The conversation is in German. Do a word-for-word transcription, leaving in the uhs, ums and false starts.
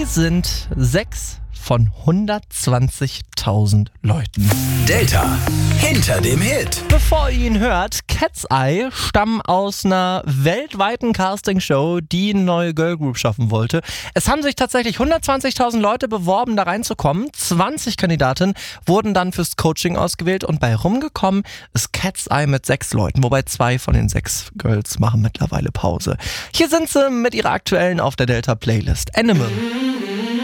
Sie sind sechs von hundertzwanzigtausend Leuten. Delta hinter dem Hit. Bevor ihr ihn hört, Cat's Eye stammen aus einer weltweiten Castingshow, die eine neue Girlgroup schaffen wollte. Es haben sich tatsächlich hundertzwanzigtausend Leute beworben, da reinzukommen. zwanzig Kandidatinnen wurden dann fürs Coaching ausgewählt und bei rumgekommen ist Cat's Eye mit sechs Leuten, wobei zwei von den sechs Girls machen mittlerweile Pause. Hier sind sie mit ihrer aktuellen auf der Delta Playlist. Animal.